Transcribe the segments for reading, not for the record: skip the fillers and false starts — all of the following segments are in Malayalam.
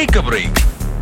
Take A break.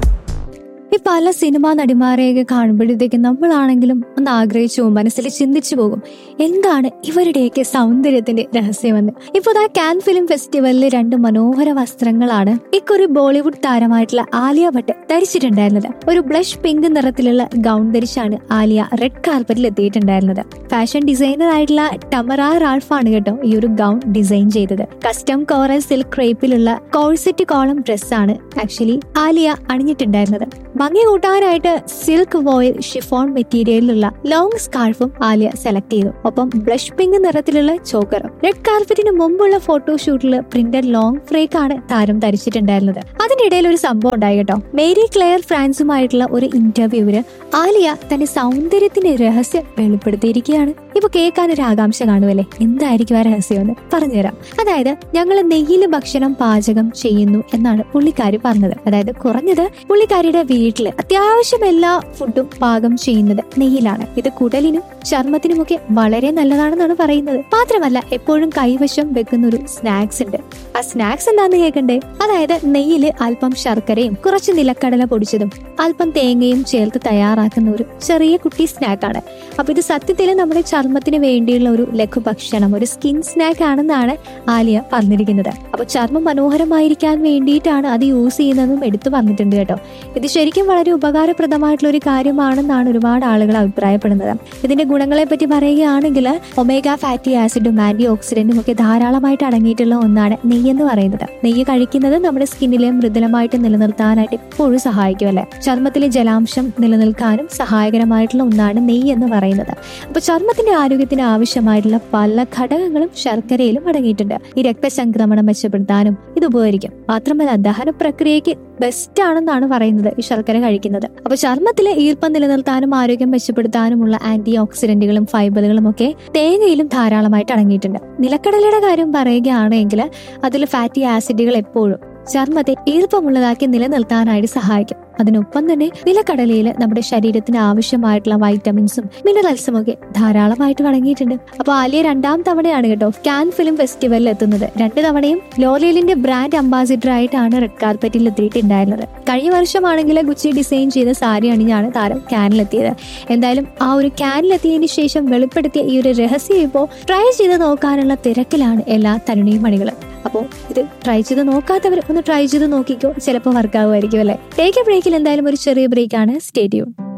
ഈ പല സിനിമാ നടിമാരെയൊക്കെ കാണുമ്പോഴത്തേക്ക് നമ്മളാണെങ്കിലും ഒന്ന് ആഗ്രഹിച്ചു പോകും, മനസ്സിൽ ചിന്തിച്ചു പോകും എന്താണ് ഇവരുടെയൊക്കെ സൗന്ദര്യത്തിന്റെ രഹസ്യമെന്ന്. ഇപ്പോൾ ആ കാൻ ഫിലിം ഫെസ്റ്റിവലിൽ 2 മനോഹര വസ്ത്രങ്ങളാണ് ഇക്കൊരു ബോളിവുഡ് താരമായിട്ടുള്ള ആലിയ ഭട്ട് ധരിച്ചിട്ടുണ്ടായിരുന്നത്. ഒരു ബ്ലഷ് പിങ്ക് നിറത്തിലുള്ള ഗൗൺ ധരിച്ചാണ് ആലിയ റെഡ് കാർപ്പറ്റിൽ എത്തിയിട്ടുണ്ടായിരുന്നത്. ഫാഷൻ ഡിസൈനർ ആയിട്ടുള്ള ടമറ റാൾഫാണ് കേട്ടോ ഈ ഒരു ഗൗൺ ഡിസൈൻ ചെയ്തത്. കസ്റ്റം കോറൽ സിൽക്ക് ക്രേപ്പിലുള്ള കോഴ്സെറ്റ് കോളം ഡ്രസ്സാണ് ആക്ച്വലി ആലിയ അണിഞ്ഞിട്ടുണ്ടായിരുന്നത്. ഭംഗി കൂട്ടാനായിട്ട് silk വോയിൽ chiffon മെറ്റീരിയലിലുള്ള long സ്കാർഫും Alia select ചെയ്തു. ഒപ്പം ബ്ലഷ് പിങ്ക് നിറത്തിലുള്ള ചോക്കറും. റെഡ് കാർപ്പറ്റിന് മുമ്പുള്ള ഫോട്ടോഷൂട്ടിൽ പ്രിന്റഡ് ലോങ് ഫ്രേക്ക് ആണ് താരം ധരിച്ചിട്ടുണ്ടായിരുന്നത്. അതിനിടയിൽ ഒരു സംഭവം ഉണ്ടായി കേട്ടോ. മേരി ക്ലെയർ ഫ്രാൻസുമായിട്ടുള്ള ഒരു ഇന്റർവ്യൂവില് ആലിയ തന്റെ സൗന്ദര്യത്തിന്റെ രഹസ്യം വെളിപ്പെടുത്തിയിരിക്കുകയാണ്. ഇപ്പൊ കേൾക്കാൻ ഒരു ആകാംക്ഷ കാണുമല്ലേ, എന്തായിരിക്കും ആ രഹസ്യമെന്ന് പറഞ്ഞുതരാം. അതായത് ഞങ്ങൾ നെയ്യിൽ ഭക്ഷണം പാചകം ചെയ്യുന്നു എന്നാണ് പുള്ളിക്കാരി പറഞ്ഞത്. അതായത് കുറഞ്ഞത് പുള്ളിക്കാരിയുടെ വീട്ടില് അത്യാവശ്യം എല്ലാ ഫുഡും പാകം ചെയ്യുന്നത് നെയ്യിലാണ്. ഇത് കുടലിനും ചർമ്മത്തിനുമൊക്കെ വളരെ നല്ലതാണെന്നാണ് പറയുന്നത്. മാത്രമല്ല എപ്പോഴും കൈവശം വെക്കുന്ന ഒരു സ്നാക്സ് ഉണ്ട്. ആ സ്നാക്സ് എന്താന്ന് കേൾക്കണ്ടേ? അതായത് നെയ്യില് അല്പം ശർക്കരയും കുറച്ച് നിലക്കടല പൊടിച്ചതും അല്പം തേങ്ങയും ചേർത്ത് തയ്യാറാക്കുന്ന ഒരു ചെറിയ കുട്ടി സ്നാക്കാണ്. അപ്പൊ ഇത് സത്യത്തിൽ നമ്മുടെ ചർമ്മത്തിന് വേണ്ടിയുള്ള ഒരു ലഘുഭക്ഷണം, ഒരു സ്കിൻ സ്നാക്ക് ആണെന്നാണ് ആലിയ പറഞ്ഞിരിക്കുന്നത്. അപ്പൊ ചർമ്മം മനോഹരമായിരിക്കാൻ വേണ്ടിയിട്ടാണ് അത് യൂസ് ചെയ്യുന്നതെന്നും എടുത്തു പറഞ്ഞിട്ടുണ്ട് കേട്ടോ. ഇത് ശരിക്കും വളരെ ഉപകാരപ്രദമായിട്ടുള്ള ഒരു കാര്യമാണെന്നാണ് ഒരുപാട് ആളുകൾ അഭിപ്രായപ്പെടുന്നത്. ഇതിന്റെ ഗുണങ്ങളെ പറ്റി പറയുകയാണെങ്കിൽ ഒമേഗ ഫാറ്റി ആസിഡും ആന്റി ഓക്സിഡന്റും ഒക്കെ ധാരാളമായിട്ട് അടങ്ങിയിട്ടുള്ള ഒന്നാണ് നെയ്യ് എന്ന് പറയുന്നത്. നെയ്യ് കഴിക്കുന്നത് നമ്മുടെ സ്കിന്നിലെ മൃദുലമായിട്ട് നിലനിർത്താനായിട്ട് എപ്പോഴും സഹായിക്കും അല്ലെ. ചർമ്മത്തിലെ ജലാംശം നിലനിൽക്കാനും സഹായകരമായിട്ടുള്ള ഒന്നാണ് നെയ്യ് എന്ന് പറയുന്നത്. അപ്പൊ ചർമ്മത്തിന്റെ ആരോഗ്യത്തിന് ആവശ്യമായിട്ടുള്ള പല ഘടകങ്ങളും ശർക്കരയിലും അടങ്ങിയിട്ടുണ്ട്. ഈ രക്തചംക്രമണം മെച്ചപ്പെടുത്താനും ഇത് ഉപകരിക്കും. മാത്രമല്ല ദഹന പ്രക്രിയക്ക് ബെസ്റ്റ് ആണെന്നാണ് പറയുന്നത് ഈ ശർക്കര കഴിക്കുന്നത്. അപ്പൊ ചർമ്മത്തിലെ ഈർപ്പം നിലനിർത്താനും ആരോഗ്യം മെച്ചപ്പെടുത്താനുമുള്ള ആന്റി ഓക്സിഡന്റുകളും ഫൈബറുകളും ഒക്കെ തേങ്ങയിലും ധാരാളമായിട്ട് അടങ്ങിയിട്ടുണ്ട്. നിലക്കടലയുടെ കാര്യം പറയുകയാണെങ്കിൽ അതിൽ ഫാറ്റി ആസിഡുകൾ എപ്പോഴും ചർമ്മത്തെ ഈർപ്പമുള്ളതാക്കി നിലനിർത്താനായിട്ട് സഹായിക്കും. അതിനൊപ്പം തന്നെ നിലക്കടലയിൽ നമ്മുടെ ശരീരത്തിന് ആവശ്യമായിട്ടുള്ള വൈറ്റമിൻസും മിനറൽസും ഒക്കെ ധാരാളമായിട്ട് അടങ്ങിയിട്ടുണ്ട്. അപ്പൊ ആലിയ 2ാം തവണയാണ് കേട്ടോ കാൻ ഫിലിം ഫെസ്റ്റിവലിൽ എത്തുന്നത്. 2 തവണയും ലോറിയലിന്റെ ബ്രാൻഡ് അംബാസിഡർ ആയിട്ടാണ് റെഡ് കാർപ്പറ്റിൽ എത്തിയിട്ടുണ്ടായിരുന്നത്. കഴിഞ്ഞ വർഷമാണെങ്കിൽ ഗുച്ചി ഡിസൈൻ ചെയ്ത സാരി അണിഞ്ഞാണ് താരം കാനിലെത്തിയത്. എന്തായാലും ആ ഒരു കാനിലെത്തിയതിനു ശേഷം വെളിപ്പെടുത്തിയ ഈ ഒരു രഹസ്യം ഇപ്പോൾ ട്രൈ ചെയ്ത് നോക്കാനുള്ള തിരക്കിലാണ് എല്ലാ തരുണിയും മണികളും. അപ്പോൾ ഇത് ട്രൈ ചെയ്ത് നോക്കാത്തവർ ഒന്ന് ട്രൈ ചെയ്ത് നോക്കിക്കോ, ചിലപ്പോൾ വർക്കാവുമായിരിക്കും അല്ലെ. ടേക്ക് എ ബ്രേക്കിൽ എന്തായാലും ഒരു ചെറിയ ബ്രേക്കാണ്. Stay tune.